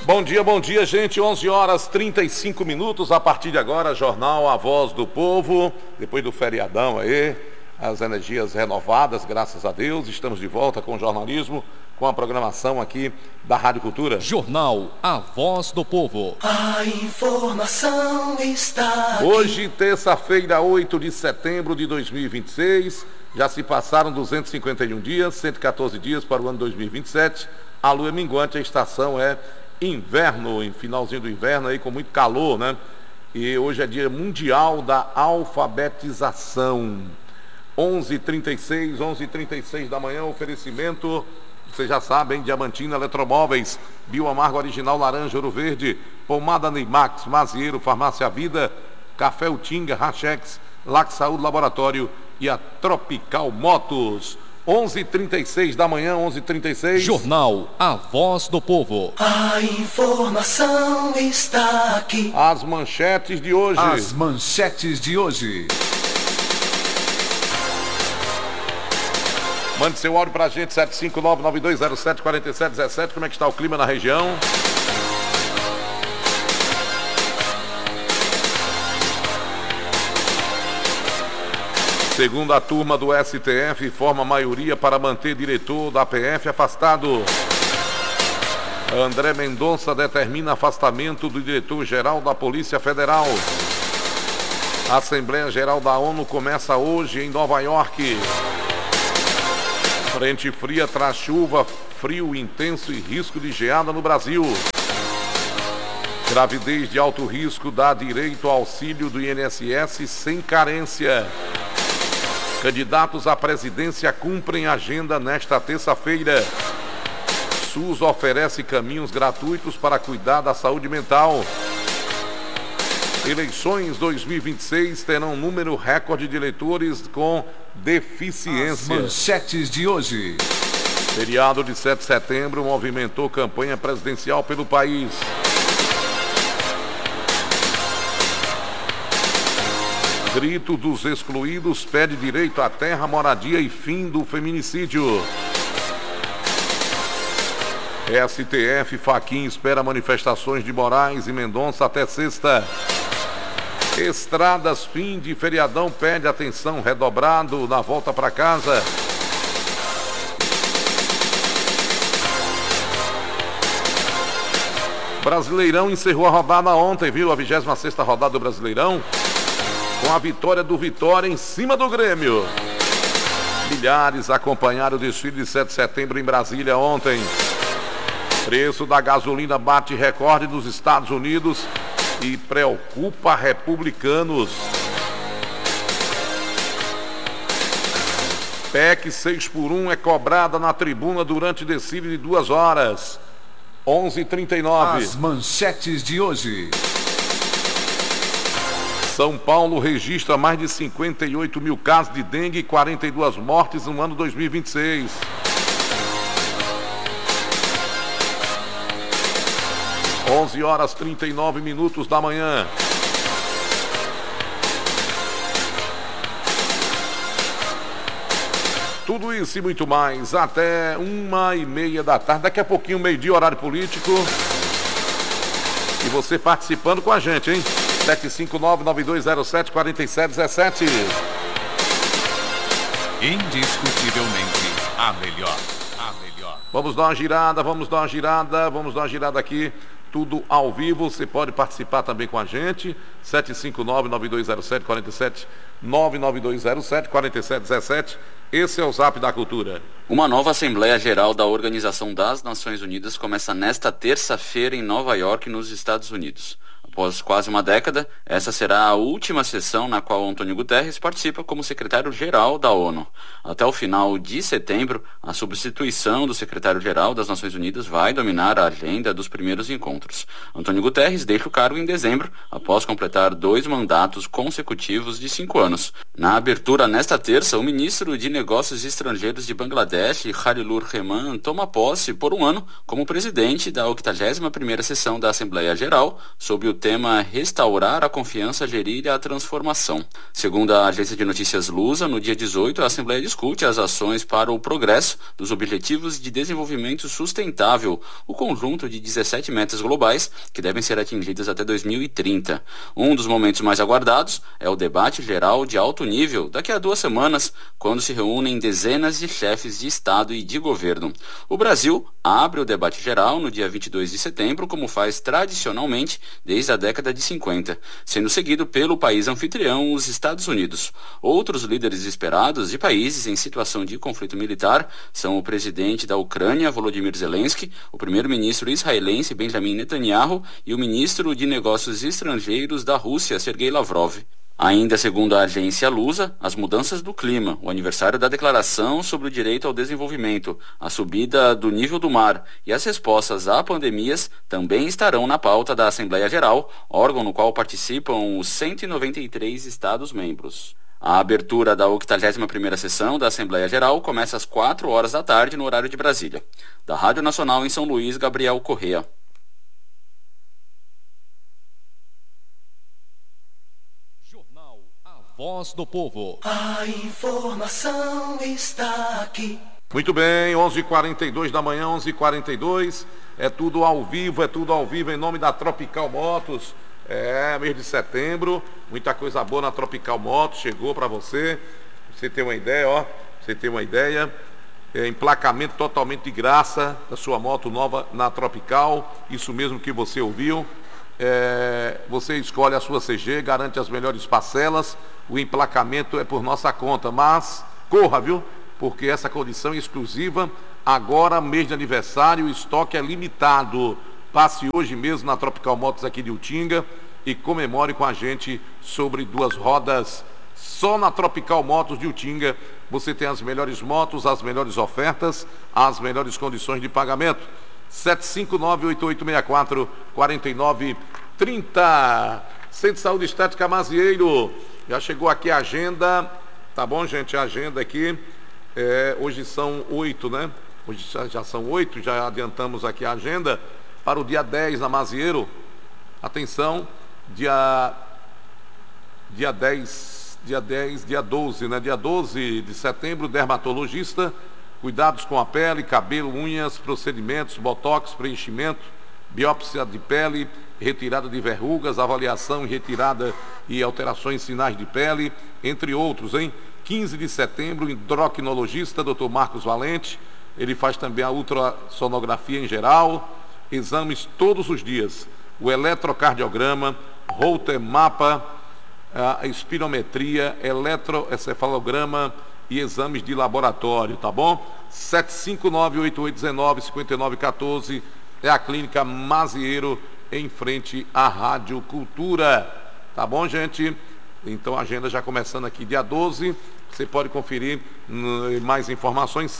Bom dia, gente. 11 horas 35 minutos. A partir de agora, Jornal A Voz do Povo. Depois do feriadão aí, as energias renovadas, graças a Deus. Estamos de volta com o jornalismo, com a programação aqui da Rádio Cultura. Jornal A Voz do Povo. A informação está aqui. Hoje, terça-feira, 8 de setembro de 2026. Já se passaram 251 dias, 114 dias para o ano 2027. A lua é minguante, a estação é inverno, em finalzinho do inverno aí com muito calor, né? E hoje é dia mundial da alfabetização. 11h36 da manhã, oferecimento, vocês já sabem, Diamantina Eletromóveis, Bioamargo Original Laranja Ouro Verde, Pomada Neymax, Mazieiro, Farmácia Vida, Café Utinga, Rachex, Lac Saúde Laboratório e a Tropical Motos. 11h36 da manhã, 11h36. Jornal A Voz do Povo. A informação está aqui. As manchetes de hoje. As manchetes de hoje. Mande seu áudio pra gente, 759-9207-4717. Como é que está o clima na região? Segundo a turma do STF, forma maioria para manter diretor da PF afastado. André Mendonça determina afastamento do diretor-geral da Polícia Federal. A Assembleia Geral da ONU começa hoje em Nova York. Frente fria traz chuva, frio intenso e risco de geada no Brasil. Gravidez de alto risco dá direito ao auxílio do INSS sem carência. Candidatos à presidência cumprem agenda nesta terça-feira. SUS oferece caminhos gratuitos para cuidar da saúde mental. Eleições 2026 terão número recorde de eleitores com deficiência. As manchetes de hoje. Feriado de 7 de setembro movimentou campanha presidencial pelo país. Grito dos excluídos pede direito à terra, moradia e fim do feminicídio. STF, Fachin espera manifestações de Moraes e Mendonça até sexta. Estradas, fim de feriadão, pede atenção redobrado na volta para casa. Brasileirão encerrou a rodada ontem, viu? A 26ª rodada do Brasileirão, com a vitória do Vitória em cima do Grêmio. Milhares acompanharam o desfile de 7 de setembro em Brasília ontem. Preço da gasolina bate recorde nos Estados Unidos e preocupa republicanos. PEC 6x1 é cobrada na tribuna durante desfile de 2 horas. 11h39. As manchetes de hoje. São Paulo registra mais de 58 mil casos de dengue e 42 mortes no ano 2026. Onze horas 39 minutos da manhã. Tudo isso e muito mais até 1h30 da tarde. Daqui a pouquinho, meio-dia, horário político. E você participando com a gente, hein? 759-9207-4717. Indiscutivelmente a melhor. Vamos dar uma girada aqui. Tudo ao vivo, você pode participar também com a gente. 759-9207-4717. Esse é o Zap da Cultura. Uma nova Assembleia Geral da Organização das Nações Unidas começa nesta terça-feira em Nova York, nos Estados Unidos. Após quase uma década, essa será a última sessão na qual Antônio Guterres participa como secretário-geral da ONU. Até o final de setembro, a substituição do secretário-geral das Nações Unidas vai dominar a agenda dos primeiros encontros. Antônio Guterres deixa o cargo em dezembro, após completar 2 mandatos consecutivos de 5 anos. Na abertura nesta terça, o ministro de Negócios Estrangeiros de Bangladesh, Khalilur Rehman, toma posse por um ano como presidente da 81ª sessão da Assembleia Geral, sob o tema tema Restaurar a Confiança, Gerir a Transformação. Segundo a agência de notícias Lusa, no dia 18, a Assembleia discute as ações para o progresso dos Objetivos de Desenvolvimento Sustentável, o conjunto de 17 metas globais que devem ser atingidas até 2030. Um dos momentos mais aguardados é o debate geral de alto nível, daqui a 2 semanas, quando se reúnem dezenas de chefes de Estado e de governo. O Brasil abre o debate geral no dia 22 de setembro, como faz tradicionalmente desde a década de 50, sendo seguido pelo país anfitrião, os Estados Unidos. Outros líderes esperados de países em situação de conflito militar são o presidente da Ucrânia, Volodymyr Zelensky, o primeiro-ministro israelense Benjamin Netanyahu e o ministro de Negócios Estrangeiros da Rússia, Sergei Lavrov. Ainda segundo a agência Lusa, as mudanças do clima, o aniversário da Declaração sobre o Direito ao Desenvolvimento, a subida do nível do mar e as respostas a pandemias também estarão na pauta da Assembleia Geral, órgão no qual participam os 193 Estados-membros. A abertura da 81ª sessão da Assembleia Geral começa às 4 horas da tarde no horário de Brasília. Da Rádio Nacional em São Luís, Gabriel Correa. Voz do Povo. A informação está aqui. Muito bem, 11h42 da manhã, 11h42. É tudo ao vivo em nome da Tropical Motos. Mês de setembro, muita coisa boa na Tropical Motos chegou para você. Você tem uma ideia, emplacamento totalmente de graça da sua moto nova na Tropical. Isso mesmo que você ouviu. Você escolhe a sua CG, garante as melhores parcelas, o emplacamento é por nossa conta, mas corra, viu? Porque essa condição é exclusiva, agora mês de aniversário, o estoque é limitado. Passe hoje mesmo na Tropical Motos aqui de Utinga e comemore com a gente sobre 2 rodas. Só na Tropical Motos de Utinga você tem as melhores motos, as melhores ofertas, as melhores condições de pagamento. 759-8864-4930. Centro de Saúde Estética Mazieiro. Já chegou aqui a agenda. Tá bom, gente? A agenda aqui. Hoje são 8, né? Hoje já são 8. Já adiantamos aqui a agenda para o dia 10 na Mazieiro. Atenção, dia 12, né? Dia 12 de setembro, dermatologista. Cuidados com a pele, cabelo, unhas, procedimentos, botox, preenchimento, biópsia de pele, retirada de verrugas, avaliação e retirada e alterações em sinais de pele, entre outros, hein? 15 de setembro, endocrinologista, Dr. Marcos Valente. Ele faz também a ultrassonografia em geral, exames todos os dias, o eletrocardiograma, Holter mapa, a espirometria, eletroencefalograma e exames de laboratório, tá bom? 759-8819-5914 é a Clínica Mazieiro, em frente à Rádio Cultura, tá bom, gente? Então a agenda já começando aqui dia 12, você pode conferir mais informações,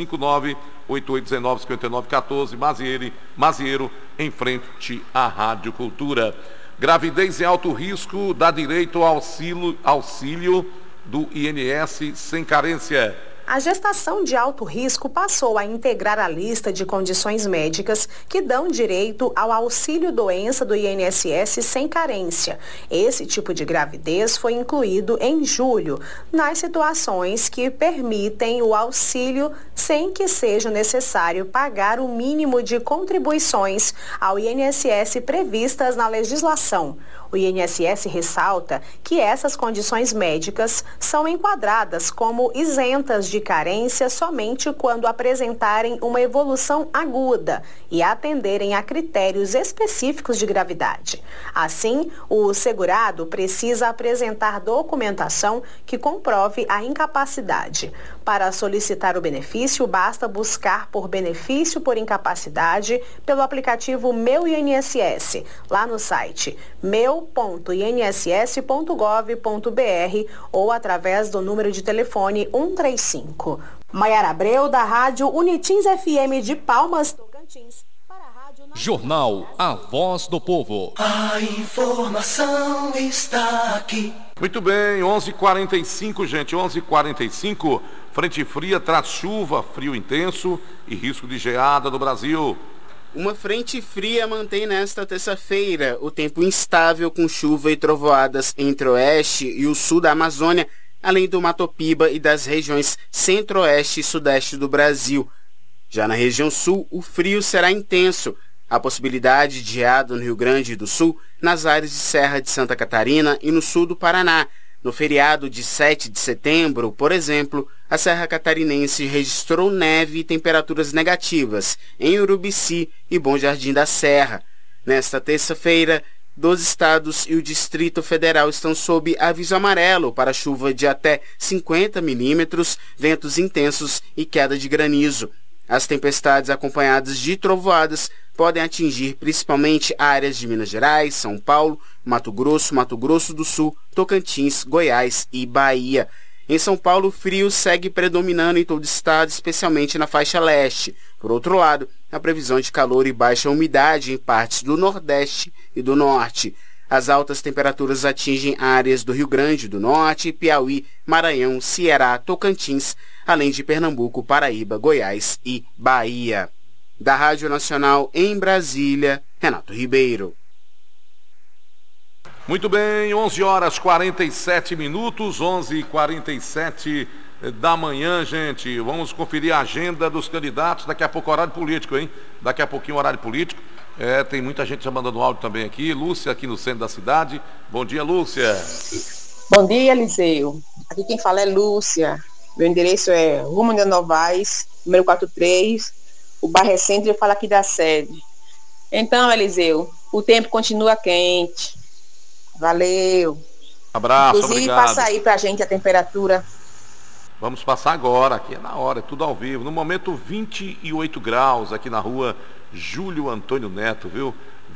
759-8819-5914, Mazieiro, em frente à Rádio Cultura. Gravidez em alto risco dá direito ao auxílio do INS sem carência. A gestação de alto risco passou a integrar a lista de condições médicas que dão direito ao auxílio-doença do INSS sem carência. Esse tipo de gravidez foi incluído em julho, nas situações que permitem o auxílio sem que seja necessário pagar o mínimo de contribuições ao INSS previstas na legislação. O INSS ressalta que essas condições médicas são enquadradas como isentas de carência somente quando apresentarem uma evolução aguda e atenderem a critérios específicos de gravidade. Assim, o segurado precisa apresentar documentação que comprove a incapacidade. Para solicitar o benefício, basta buscar por benefício por incapacidade pelo aplicativo Meu INSS, lá no site meu.inss.gov.br ou através do número de telefone 135. Maiara Abreu, da Rádio Unitins FM de Palmas, Tocantins, para a Rádio Jornal A Voz do Povo. A informação está aqui. Muito bem, 11h45, gente, 11h45. Frente fria traz chuva, frio intenso e risco de geada no Brasil. Uma frente fria mantém nesta terça-feira o tempo instável com chuva e trovoadas entre o oeste e o sul da Amazônia, além do Mato Piba e das regiões centro-oeste e sudeste do Brasil. Já na região sul, o frio será intenso. A possibilidade de geada no Rio Grande do Sul, nas áreas de Serra de Santa Catarina e no sul do Paraná. No feriado de 7 de setembro, por exemplo, a Serra Catarinense registrou neve e temperaturas negativas em Urubici e Bom Jardim da Serra. Nesta terça-feira, 12 estados e o Distrito Federal estão sob aviso amarelo para chuva de até 50 milímetros, ventos intensos e queda de granizo. As tempestades acompanhadas de trovoadas podem atingir principalmente áreas de Minas Gerais, São Paulo, Mato Grosso do Sul, Tocantins, Goiás e Bahia. Em São Paulo, o frio segue predominando em todo o estado, especialmente na faixa leste. Por outro lado, a previsão de calor e baixa umidade em partes do Nordeste e do Norte. As altas temperaturas atingem áreas do Rio Grande do Norte, Piauí, Maranhão, Ceará, Tocantins, além de Pernambuco, Paraíba, Goiás e Bahia. Da Rádio Nacional em Brasília, Renato Ribeiro. Muito bem, 11 horas 47 minutos, 11h47 da manhã, gente. Vamos conferir a agenda dos candidatos. Daqui a pouco horário político, hein? Daqui a pouquinho horário político. Tem muita gente já mandando áudio também aqui. Lúcia, aqui no centro da cidade. Bom dia, Lúcia. Bom dia, Eliseu. Aqui quem fala é Lúcia. Meu endereço é Rua de Novaes, número 43. O bairro é Centro, eu falo aqui da sede. Então, Eliseu, o tempo continua quente. Valeu. Abraço, inclusive, obrigado. Passa aí pra gente a temperatura. Vamos passar agora, aqui é na hora, é tudo ao vivo. No momento, 28 graus aqui na rua Júlio Antônio Neto, viu?